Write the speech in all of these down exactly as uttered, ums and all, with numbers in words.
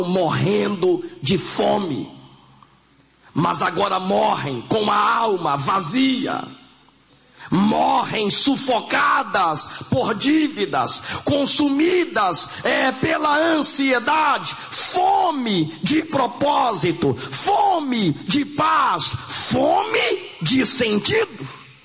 morrendo de fome, mas agora morrem com a alma vazia, morrem sufocadas por dívidas, consumidas é, pela ansiedade, fome de propósito, fome de paz, fome de sentido.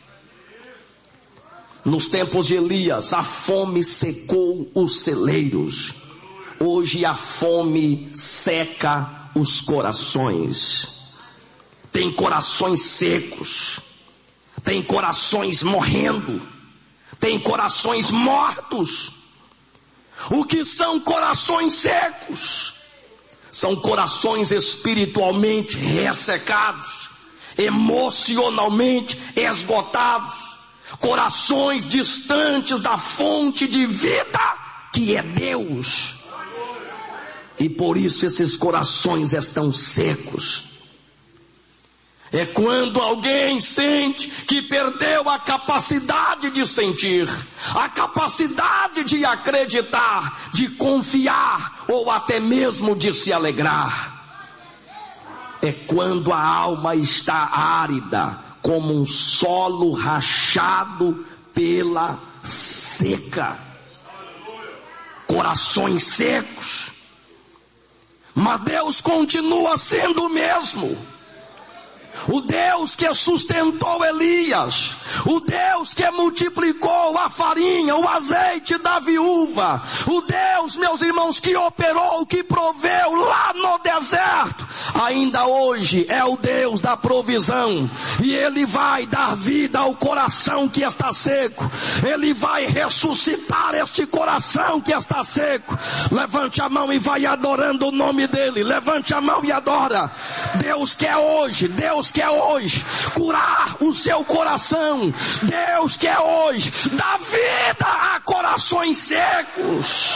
Nos tempos de Elias, a fome secou os celeiros. Hoje a fome seca os corações. Tem corações secos, tem corações morrendo, tem corações mortos. O que são corações secos? São corações espiritualmente ressecados, emocionalmente esgotados, corações distantes da fonte de vida que é Deus. E por isso esses corações estão secos. É quando alguém sente que perdeu a capacidade de sentir, a capacidade de acreditar, de confiar ou até mesmo de se alegrar. É quando a alma está árida, como um solo rachado pela seca. Corações secos. Mas Deus continua sendo o mesmo. O Deus que sustentou Elias, o Deus que multiplicou a farinha, o azeite da viúva, o Deus, meus irmãos, que operou, que proveu lá no deserto, ainda hoje é o Deus da provisão, e Ele vai dar vida ao coração que está seco, Ele vai ressuscitar este coração que está seco. Levante a mão e vai adorando o nome dEle, levante a mão e adora. Deus quer hoje, Deus quer hoje curar o seu coração. Deus quer hoje dar vida a corações secos.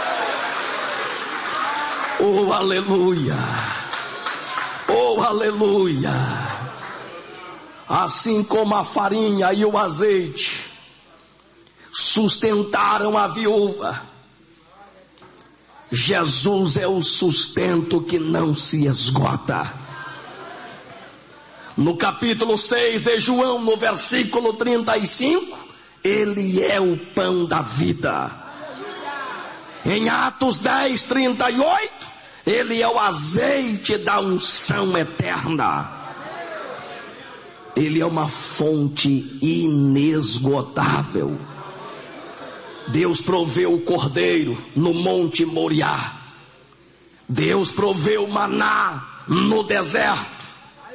Oh, aleluia. Oh, aleluia. Assim como a farinha e o azeite sustentaram a viúva, Jesus é o sustento que não se esgota. No capítulo seis de João, no versículo trinta e cinco, Ele é o pão da vida. Em Atos dez, trinta e oito, Ele é o azeite da unção eterna. Ele é uma fonte inesgotável. Deus proveu o cordeiro no Monte Moriá. Deus proveu o maná no deserto.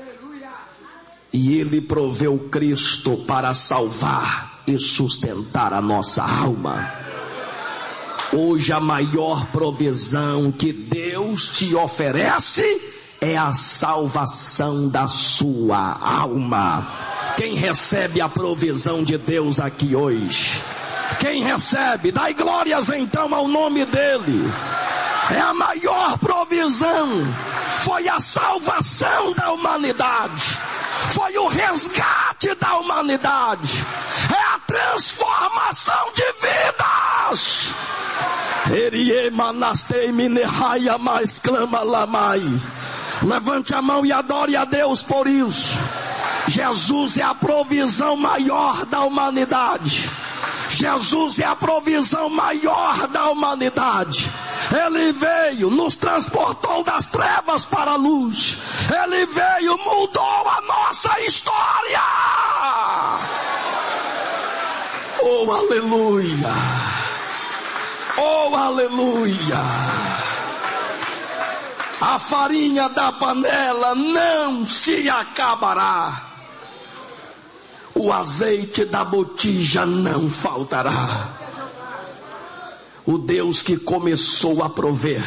E Ele proveu Cristo para salvar e sustentar a nossa alma. Hoje a maior provisão que Deus te oferece é a salvação da sua alma. Quem recebe a provisão de Deus aqui hoje? Quem recebe? Dai glórias então ao nome dEle. É a maior provisão. Foi a salvação da humanidade. Foi o resgate da humanidade. É a transformação de vidas. Levante a mão e adore a Deus por isso. Jesus é a provisão maior da humanidade. Jesus é a provisão maior da humanidade. Ele veio, nos transportou das trevas para a luz. Ele veio, mudou a nossa história. Oh, aleluia. Oh, aleluia. A farinha da panela não se acabará. O azeite da botija não faltará. O Deus que começou a prover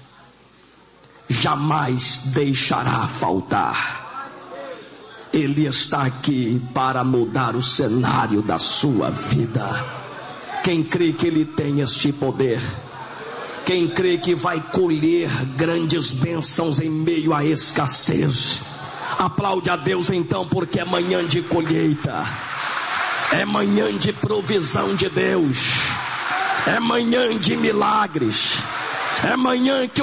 jamais deixará faltar. Ele está aqui para mudar o cenário da sua vida. Quem crê que Ele tem este poder? Quem crê que vai colher grandes bênçãos em meio à escassez? Aplaude a Deus então, porque é manhã de colheita. É manhã de provisão de Deus. É manhã de milagres. É manhã que